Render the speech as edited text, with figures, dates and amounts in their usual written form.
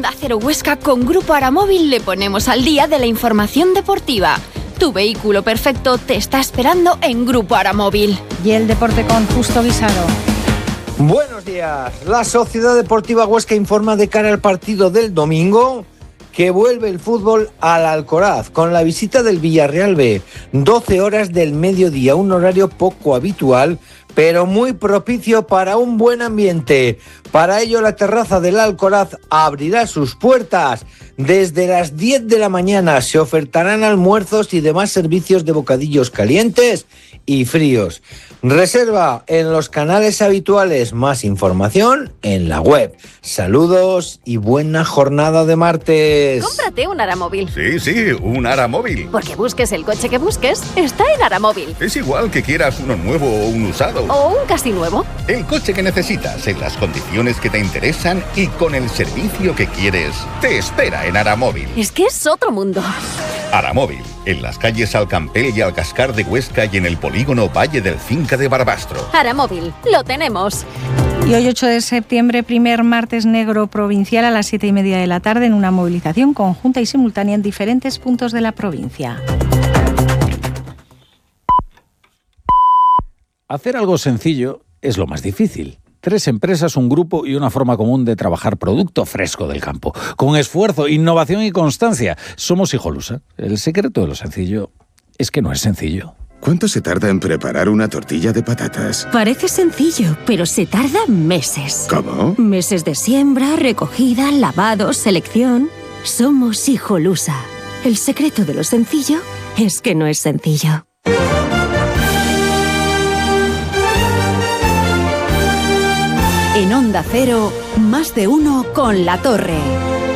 Onda Cero Huesca, con Grupo Aramóvil le ponemos al día de la información deportiva. Tu vehículo perfecto te está esperando en Grupo Aramóvil. Y el deporte con Justo Guisado. Buenos días. La Sociedad Deportiva Huesca informa de cara al partido del domingo que vuelve el fútbol al Alcoraz con la visita del Villarreal B. 12 horas del mediodía, un horario poco habitual, pero muy propicio para un buen ambiente. Para ello, la terraza del Alcoraz abrirá sus puertas. Desde las 10 de la mañana se ofertarán almuerzos y demás servicios de bocadillos calientes y fríos. Reserva en los canales habituales, más información en la web. Saludos y buena jornada de martes. Cómprate un Aramóvil. Sí, un Aramóvil. Porque busques el coche que busques, está en Aramóvil. Es igual que quieras uno nuevo o un usado. O un casi nuevo. El coche que necesitas, en las condiciones que te interesan y con el servicio que quieres, te espera en Aramóvil. Es que es otro mundo. Aramóvil, en las calles Alcampel y Alcascar de Huesca y en el polígono Valle del Finca de Barbastro. Aramóvil, lo tenemos. Y hoy 8 de septiembre, primer martes negro provincial a las 7:30 de la tarde en una movilización conjunta y simultánea en diferentes puntos de la provincia. Hacer algo sencillo es lo más difícil. 3 empresas, un grupo y una forma común de trabajar producto fresco del campo. Con esfuerzo, innovación y constancia. Somos Hijolusa. El secreto de lo sencillo es que no es sencillo. ¿Cuánto se tarda en preparar una tortilla de patatas? Parece sencillo, pero se tarda meses. ¿Cómo? Meses de siembra, recogida, lavado, selección. Somos Hijolusa. El secreto de lo sencillo es que no es sencillo. En Onda Cero, más de uno con La Torre.